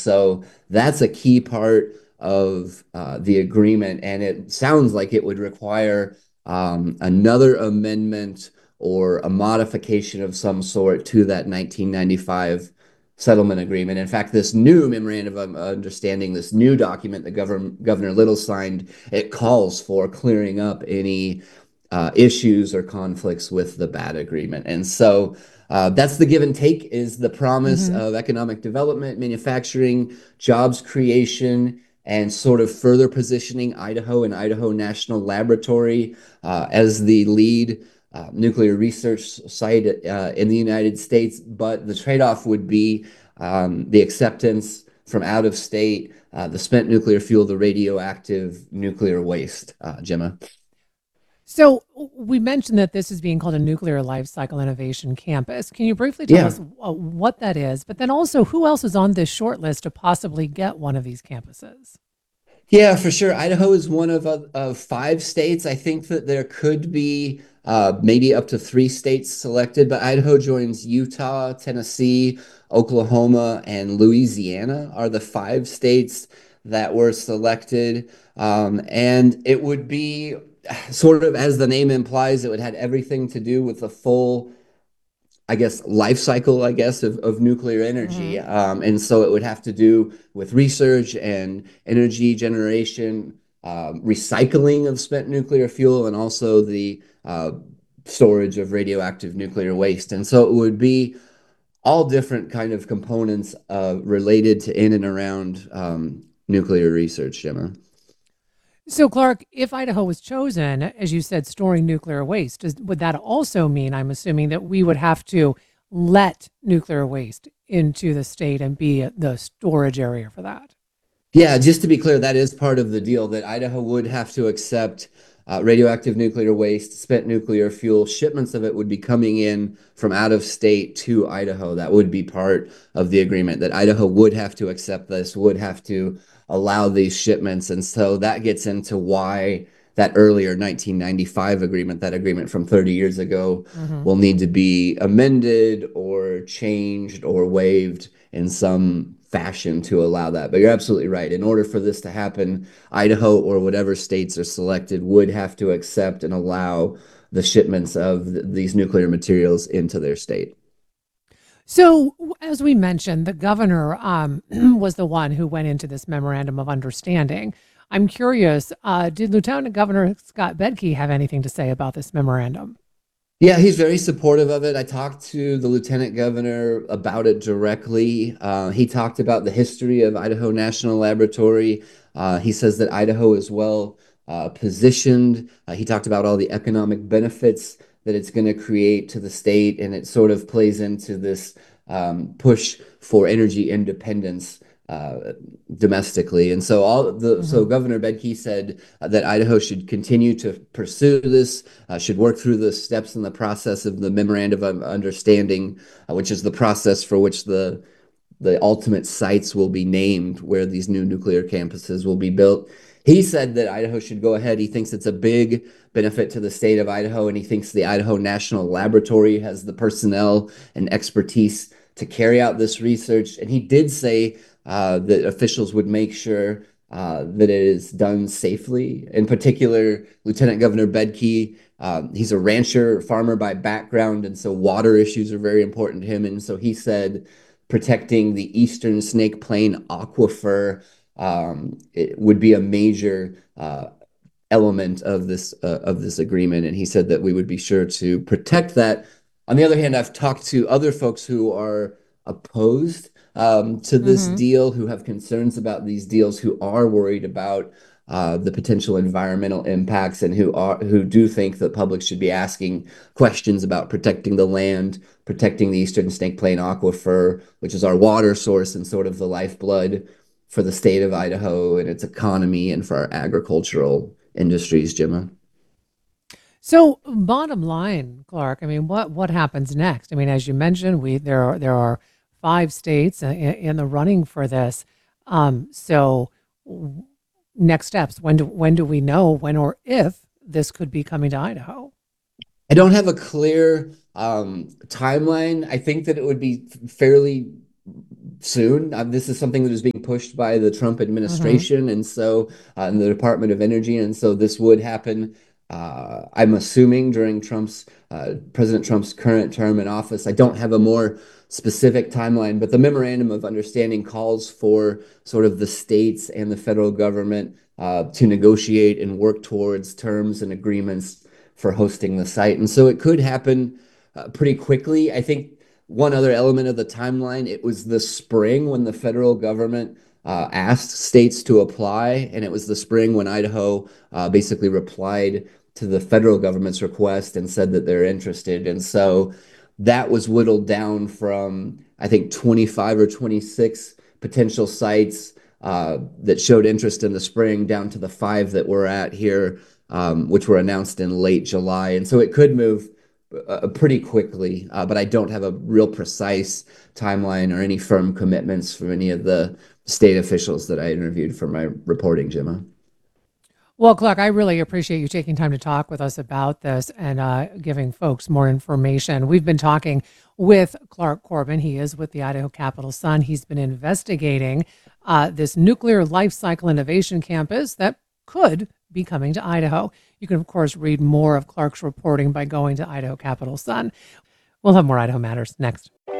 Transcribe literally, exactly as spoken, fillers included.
so that's a key part of uh, the agreement. And it sounds like it would require um, another amendment or a modification of some sort to that nineteen ninety-five settlement agreement. In fact, this new memorandum of understanding, this new document that Governor, Governor Little signed, it calls for clearing up any uh, issues or conflicts with the BAT agreement. And so uh, that's the give and take, is the promise Hmm. of economic development, manufacturing, jobs creation, and sort of further positioning Idaho and Idaho National Laboratory uh, as the lead uh, nuclear research site uh, in the United States. But the trade-off would be um, the acceptance from out of state, uh, the spent nuclear fuel, the radioactive nuclear waste, uh, Gemma. So we mentioned that this is being called a nuclear life cycle innovation campus. Can you briefly tell Yeah, us uh, what that is, but then also who else is on this short list to possibly get one of these campuses? yeah, for sure. Idaho is one of, of, of five states. I think that there could be uh, maybe up to three states selected, but Idaho joins Utah, Tennessee, Oklahoma, and Louisiana are the five states that were selected. Um, and it would be sort of, as the name implies, it would have everything to do with the full, I guess, life cycle, I guess, of, of nuclear energy. Hmm. Um, and so it would have to do with research and energy generation, uh, recycling of spent nuclear fuel, and also the uh, storage of radioactive nuclear waste. And so it would be all different kind of components uh, related to in and around um, nuclear research, Gemma. So, Clark, if Idaho was chosen, as you said, storing nuclear waste, does, would that also mean, I'm assuming, that we would have to let nuclear waste into the state and be the storage area for that? Yeah, just to be clear, that is part of the deal that Idaho would have to accept uh, radioactive nuclear waste, spent nuclear fuel. Shipments of it would be coming in from out of state to Idaho. That would be part of the agreement, that Idaho would have to accept this, would have to allow these shipments. And so that gets into why that earlier nineteen ninety-five agreement, that agreement from thirty years ago, Hmm. will need to be amended or changed or waived in some fashion to allow that. But you're absolutely right. In order for this to happen, Idaho or whatever states are selected would have to accept and allow the shipments of th- these nuclear materials into their state. So, as we mentioned, the governor um, was the one who went into this memorandum of understanding. I'm curious, uh, did Lieutenant Governor Scott Bedke have anything to say about this memorandum? Yeah, he's very supportive of it. I talked to the lieutenant governor about it directly. Uh, he talked about the history of Idaho National Laboratory. Uh, he says that Idaho is well uh, positioned. Uh, he talked about all the economic benefits that it's going to create to the state, and it sort of plays into this um, push for energy independence uh, domestically. And so all the so Hmm. Governor Bedke said uh, that Idaho should continue to pursue this, uh, should work through the steps in the process of the memorandum of understanding, uh, which is the process for which the the ultimate sites will be named where these new nuclear campuses will be built. He said that Idaho should go ahead. He thinks it's a big benefit to the state of Idaho, and he thinks the Idaho National Laboratory has the personnel and expertise to carry out this research. And he did say uh, that officials would make sure uh, that it is done safely. In particular, Lieutenant Governor Bedke, um, he's a rancher, farmer by background, and so water issues are very important to him. And so he said protecting the eastern Snake Plain aquifer um, it would be a major uh, element of this uh, of this agreement, and he said that we would be sure to protect that. On the other hand, I've talked to other folks who are opposed um, to this Hmm. deal, who have concerns about these deals, who are worried about uh, the potential environmental impacts, and who are who do think the public should be asking questions about protecting the land, protecting the Eastern Snake Plain aquifer, which is our water source and sort of the lifeblood for the state of Idaho and its economy and for our agricultural industries, Gemma. So, bottom line, Clark, I mean, what what happens next? I mean, as you mentioned, we there are there are five states uh, in, in the running for this. Um, so, w- next steps. When do when do we know when or if this could be coming to Idaho? I don't have a clear um, timeline. I think that it would be fairly soon. Um, this is something that is being pushed by the Trump Hmm. administration, and so uh, in the Department of Energy, and so this would happen. Uh, I'm assuming during Trump's uh, President Trump's current term in office. I don't have a more specific timeline, but the memorandum of understanding calls for sort of the states and the federal government uh, to negotiate and work towards terms and agreements for hosting the site, and so it could happen uh, pretty quickly. I think one other element of the timeline, it was the spring when the federal government uh, asked states to apply, and it was the spring when Idaho uh, basically replied to the federal government's request and said that they're interested. And so that was whittled down from, I think, twenty-five or twenty-six potential sites uh, that showed interest in the spring down to the five that we're at here, um, which were announced in late July. And so it could move uh, pretty quickly, uh, but I don't have a real precise timeline or any firm commitments from any of the state officials that I interviewed for my reporting, Gemma. Well, Clark, I really appreciate you taking time to talk with us about this and uh, giving folks more information. We've been talking with Clark Corbin. He is with the Idaho Capital Sun. He's been investigating uh, this nuclear life cycle innovation campus that could be coming to Idaho. You can, of course, read more of Clark's reporting by going to Idaho Capital Sun. We'll have more Idaho Matters next.